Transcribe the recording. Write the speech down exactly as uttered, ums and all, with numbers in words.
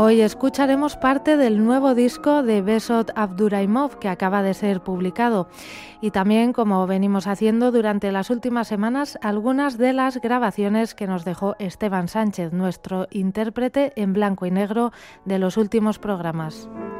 Hoy escucharemos parte del nuevo disco de Behzod Abduraimov que acaba de ser publicado y también, como venimos haciendo durante las últimas semanas, algunas de las grabaciones que nos dejó Esteban Sánchez, nuestro intérprete en blanco y negro de los últimos programas.